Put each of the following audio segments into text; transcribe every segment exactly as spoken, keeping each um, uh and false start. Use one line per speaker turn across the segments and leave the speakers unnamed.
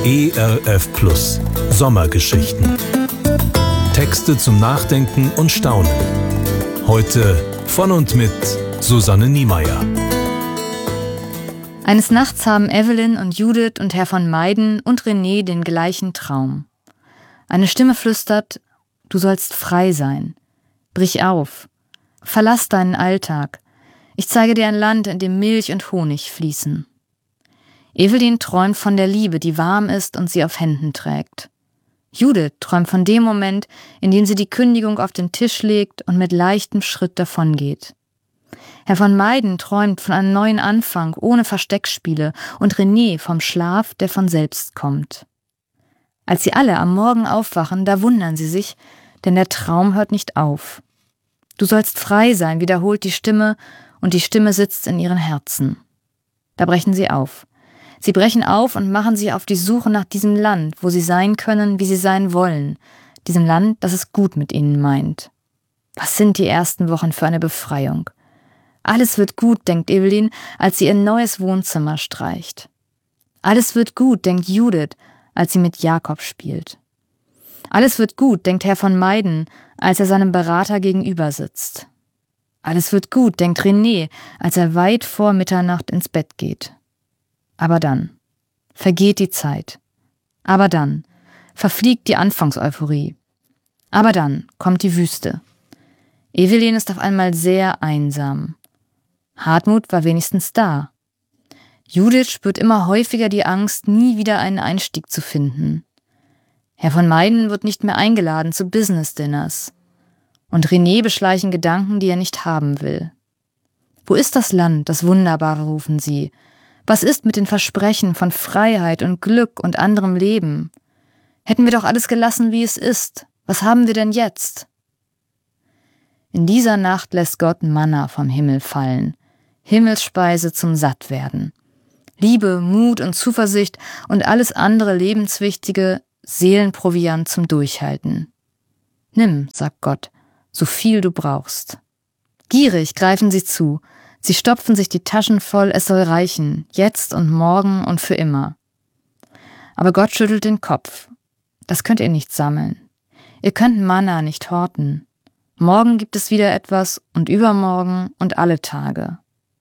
E R F Plus Sommergeschichten. Texte zum Nachdenken und Staunen. Heute von und mit Susanne Niemeyer.
Eines Nachts haben Evelyn und Judith und Herr von Meiden und René den gleichen Traum. Eine Stimme flüstert: Du sollst frei sein. Brich auf. Verlass deinen Alltag. Ich zeige dir ein Land, in dem Milch und Honig fließen. Evelyn träumt von der Liebe, die warm ist und sie auf Händen trägt. Judith träumt von dem Moment, in dem sie die Kündigung auf den Tisch legt und mit leichtem Schritt davongeht. Herr von Meiden träumt von einem neuen Anfang ohne Versteckspiele und René vom Schlaf, der von selbst kommt. Als sie alle am Morgen aufwachen, da wundern sie sich, denn der Traum hört nicht auf. Du sollst frei sein, wiederholt die Stimme, und die Stimme sitzt in ihren Herzen. Da brechen sie auf. Sie brechen auf und machen sich auf die Suche nach diesem Land, wo sie sein können, wie sie sein wollen, diesem Land, das es gut mit ihnen meint. Was sind die ersten Wochen für eine Befreiung? Alles wird gut, denkt Evelyn, als sie ihr neues Wohnzimmer streicht. Alles wird gut, denkt Judith, als sie mit Jakob spielt. Alles wird gut, denkt Herr von Meiden, als er seinem Berater gegenüber sitzt. Alles wird gut, denkt René, als er weit vor Mitternacht ins Bett geht. Aber dann vergeht die Zeit. Aber dann verfliegt die Anfangseuphorie. Aber dann kommt die Wüste. Evelyn ist auf einmal sehr einsam. Hartmut war wenigstens da. Judith spürt immer häufiger die Angst, nie wieder einen Einstieg zu finden. Herr von Meiden wird nicht mehr eingeladen zu Business-Dinners. Und René beschleichen Gedanken, die er nicht haben will. Wo ist das Land, das Wunderbare, rufen sie. Was ist mit den Versprechen von Freiheit und Glück und anderem Leben? Hätten wir doch alles gelassen, wie es ist. Was haben wir denn jetzt? In dieser Nacht lässt Gott Manna vom Himmel fallen. Himmelsspeise zum Sattwerden. Liebe, Mut und Zuversicht und alles andere Lebenswichtige, Seelenproviant zum Durchhalten. Nimm, sagt Gott, so viel du brauchst. Gierig greifen sie zu. Sie stopfen sich die Taschen voll, es soll reichen, jetzt und morgen und für immer. Aber Gott schüttelt den Kopf. Das könnt ihr nicht sammeln. Ihr könnt Manna nicht horten. Morgen gibt es wieder etwas und übermorgen und alle Tage.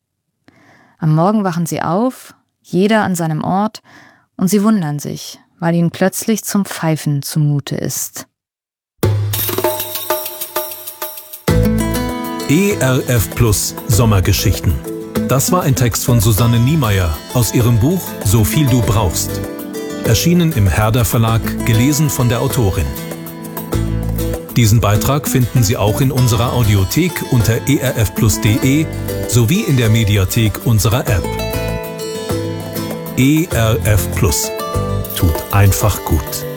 Am Morgen wachen sie auf, jeder an seinem Ort, und sie wundern sich, weil ihnen plötzlich zum Pfeifen zumute ist.
E R F Plus Sommergeschichten. Das war ein Text von Susanne Niemeyer aus ihrem Buch So viel du brauchst. Erschienen im Herder Verlag, gelesen von der Autorin. Diesen Beitrag finden Sie auch in unserer Audiothek unter e r f plus punkt d e sowie in der Mediathek unserer App. E R F Plus. Tut einfach gut.